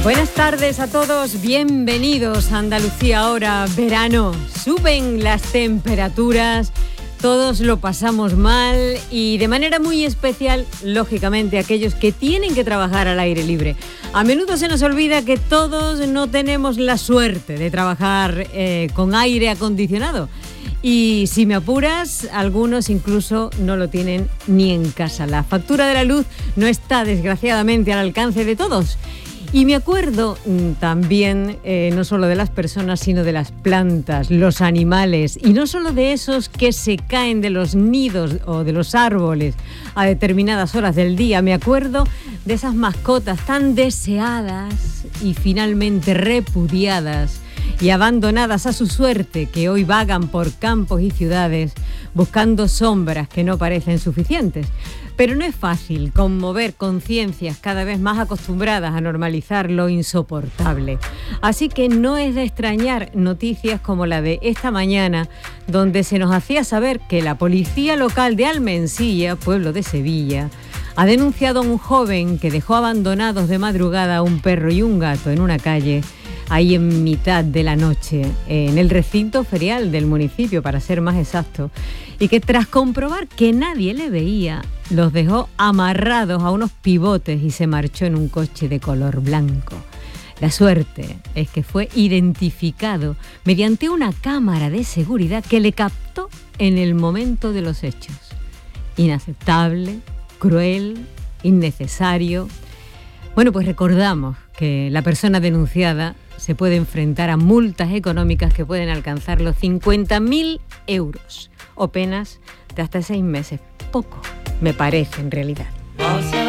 Buenas tardes a todos, bienvenidos a Andalucía ahora, verano. Suben las temperaturas, todos lo pasamos mal y de manera muy especial, lógicamente, aquellos que tienen que trabajar al aire libre. A menudo se nos olvida que todos no tenemos la suerte de trabajar con aire acondicionado. Y si me apuras, algunos incluso no lo tienen ni en casa. La factura de la luz no está, desgraciadamente, al alcance de todos. Y me acuerdo también, no solo de las personas, sino de las plantas, los animales, y no solo de esos que se caen de los nidos o de los árboles a determinadas horas del día. Me acuerdo de esas mascotas tan deseadas y finalmente repudiadas y abandonadas a su suerte, que hoy vagan por campos y ciudades buscando sombras que no parecen suficientes. Pero no es fácil conmover conciencias cada vez más acostumbradas a normalizar lo insoportable. Así que no es de extrañar noticias como la de esta mañana, donde se nos hacía saber que la policía local de Almensilla, pueblo de Sevilla, ha denunciado a un joven que dejó abandonados de madrugada a un perro y un gato en una calle, ahí en mitad de la noche, en el recinto ferial del municipio, para ser más exacto, y que tras comprobar que nadie le veía, los dejó amarrados a unos pivotes y se marchó en un coche de color blanco. La suerte es que fue identificado mediante una cámara de seguridad que le captó en el momento de los hechos. Inaceptable, cruel, innecesario. Bueno, pues recordamos que la persona denunciada se puede enfrentar a multas económicas que pueden alcanzar los 50.000 euros o penas de hasta 6 meses. Poco, me parece, en realidad.